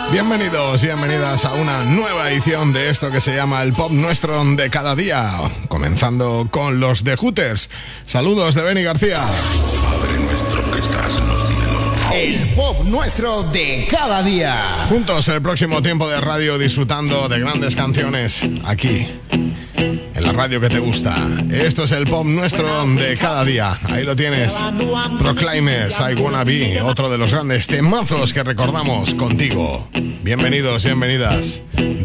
Bienvenidos y bienvenidas a una nueva edición de esto que se llama el Pop Nuestro de cada día. Comenzando con los The Hooters. Saludos de Benny García. Padre nuestro que estás en los cielos. El Pop Nuestro de cada día. Juntos el próximo tiempo de radio disfrutando de grandes canciones aquí, en la radio que te gusta. Esto es el Pop Nuestro de cada día. Ahí lo tienes. Proclaimers, I Wanna Be, otro de los grandes temazos que recordamos contigo. Bienvenidos y bienvenidas.